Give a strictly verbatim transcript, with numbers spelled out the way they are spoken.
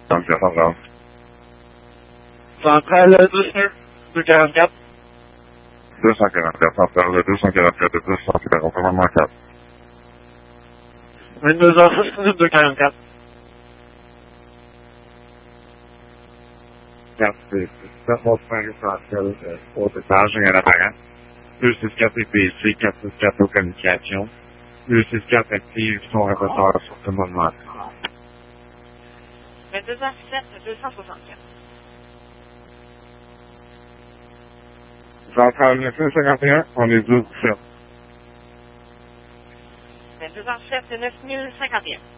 Centrale centrale. Centrale deux deux quarante-quatre. deux cent quarante-quatre, centrale deux cent quarante-quatre et deux cent quarante, commandement quatre. vingt-deux heures six minutes deux quarante-quatre. quatre, c'est sept mot cinq essentiel, haut étage, rien d'apparent. deux six quatre E P C, quatre six quatre aux communications. deux six quatre active, son répertoire sur tout le monde. vingt-deux heures sept, deux cent soixante-quatre. Centrale neuf cent cinquante et un, on est deux sept. vingt-deux heures sept, neuf mille cinquante et un.